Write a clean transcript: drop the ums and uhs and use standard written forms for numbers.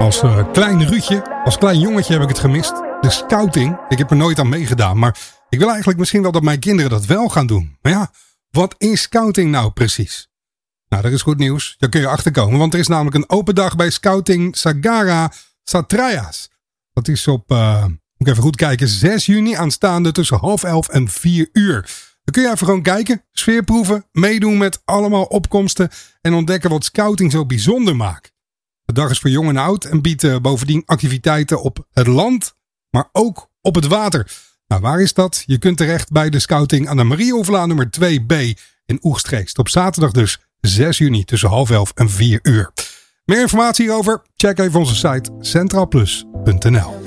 Als klein Ruudje, als klein jongetje heb ik het gemist. De scouting, ik heb er nooit aan meegedaan. Maar ik wil eigenlijk misschien wel dat mijn kinderen dat wel gaan doen. Maar ja, wat is scouting nou precies? Nou, dat is goed nieuws. Daar kun je achterkomen. Want er is namelijk een open dag bij Scouting Sagara Satrayas. Dat is op, moet ik even goed kijken, 6 juni aanstaande tussen 10:30 en 4 uur. Dan kun je even gewoon kijken, sfeerproeven, meedoen met allemaal opkomsten en ontdekken wat scouting zo bijzonder maakt. De dag is voor jong en oud en biedt bovendien activiteiten op het land, maar ook op het water. Nou, waar is dat? Je kunt terecht bij de scouting aan de Mariehoeflaan nummer 2B in Oegstgeest. Op zaterdag dus 6 juni tussen 10:30 en 4 uur. Meer informatie hierover? Check even onze site centralplus.nl.